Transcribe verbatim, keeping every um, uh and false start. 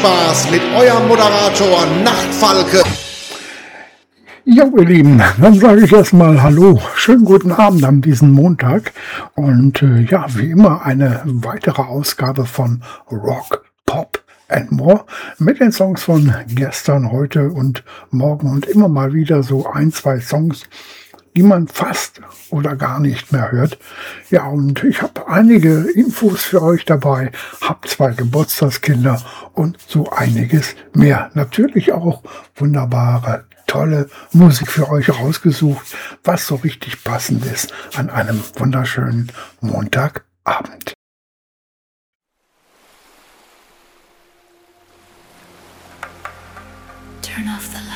Spaß mit eurem Moderator Nachtfalke. Ja, ihr Lieben, dann sage ich erstmal Hallo, schönen guten Abend an diesem Montag und äh, ja, wie immer eine weitere Ausgabe von Rock, Pop and More mit den Songs von gestern, heute und morgen und immer mal wieder so ein, zwei Songs, die man fast oder gar nicht mehr hört. Ja, und ich habe einige Infos für euch dabei, habe zwei Geburtstagskinder und so einiges mehr. Natürlich auch wunderbare, tolle Musik für euch rausgesucht, was so richtig passend ist an einem wunderschönen Montagabend. Turn off the light.